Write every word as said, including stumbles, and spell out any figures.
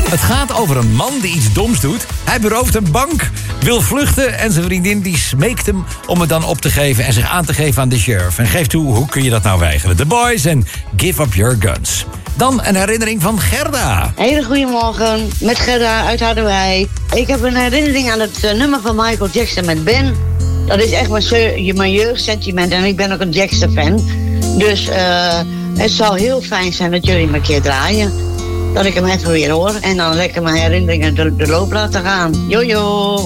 Het gaat over een man die iets doms doet. Hij berooft een bank, wil vluchten en zijn vriendin die smeekt hem om het dan op te geven en zich aan te geven aan de sheriff. En geef toe, hoe kun je dat nou weigeren? The Boys en Give Up Your Guns. Dan een herinnering van Gerda. Hele goedemorgen, met Gerda uit Harderwijk. Ik heb een herinnering aan het uh, nummer van Michael Jackson met Ben. Dat is echt mijn, mijn jeugdsentiment en ik ben ook een Jackson-fan. Dus uh, het zou heel fijn zijn dat jullie me een keer draaien. Dat ik hem even weer hoor en dan lekker mijn herinneringen de, de loop laten gaan. Jojo!